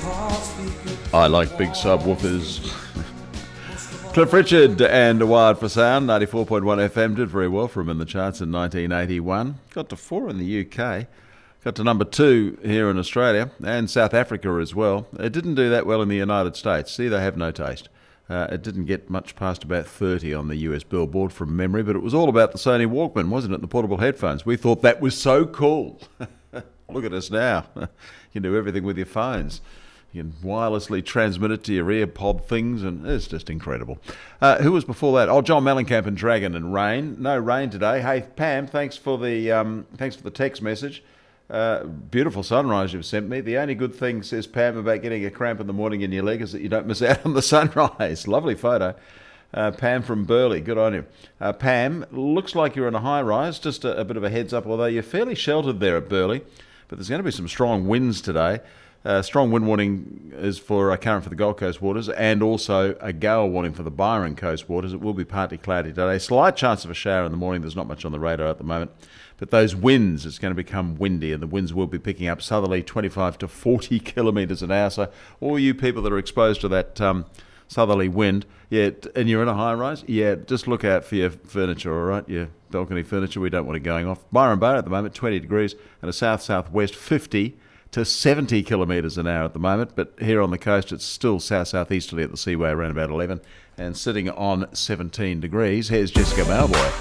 I like big subwoofers. Cliff Richard and Wired for Sound, 94.1 FM, did very well for him in the charts in 1981. Got to 4 in the UK. Got to number 2 here in Australia and South Africa as well. It didn't do that well in the United States. See, they have no taste. It didn't get much past about 30 on the US Billboard from memory, but it was all about the Sony Walkman, wasn't it? The portable headphones. We thought that was so cool. Look at us now. You can do everything with your phones. You can wirelessly transmit it to your earpod things, and it's just incredible. Who was before that? Oh, John Mellencamp and Dragon and Rain. No rain today. Hey, Pam, thanks for the text message. Beautiful sunrise you've sent me. The only good thing, says Pam, about getting a cramp in the morning in your leg is that you don't miss out on the sunrise. Lovely photo. Pam from Burleigh, good on you. Pam, looks like you're in a high rise, just a bit of a heads up, although you're fairly sheltered there at Burleigh, but there's going to be some strong winds today. Strong wind warning is for current for the Gold Coast waters, and also a gale warning for the Byron Coast waters. It will be partly cloudy today. Slight chance of a shower in the morning. There's not much on the radar at the moment. But those winds, it's going to become windy, and the winds will be picking up southerly 25 to 40 kilometres an hour. So all you people that are exposed to that southerly wind, and you're in a high rise, just look out for your furniture, all right? Your balcony furniture, we don't want it going off. Byron Bay at the moment, 20 degrees, and a south-southwest 50 to 70 kilometres an hour at the moment, but here on the coast it's still south-southeasterly at the Seaway around about 11 and sitting on 17 degrees. Here's Jessica Mauboy.